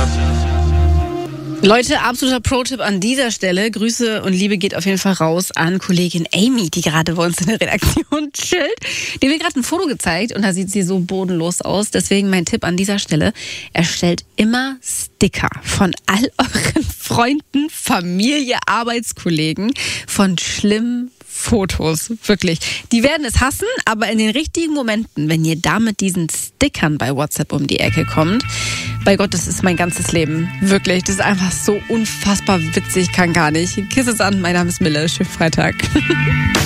Leute, absoluter Pro-Tipp an dieser Stelle. Grüße und Liebe geht auf jeden Fall raus an Kollegin Amy, die gerade bei uns in der Redaktion chillt. Die hat mir gerade ein Foto gezeigt und da sieht sie so bodenlos aus. Deswegen mein Tipp an dieser Stelle: Erstellt immer Sticker von all euren Freunden, Familie, Arbeitskollegen von schlimmen Fotos. Wirklich. Die werden es hassen, aber in den richtigen Momenten, wenn ihr da mit diesen Stickern bei WhatsApp um die Ecke kommt, bei Gott, das ist mein ganzes Leben. Wirklich. Das ist einfach so unfassbar witzig, kann gar nicht. Kiss es an, mein Name ist Mille. Schönen Freitag.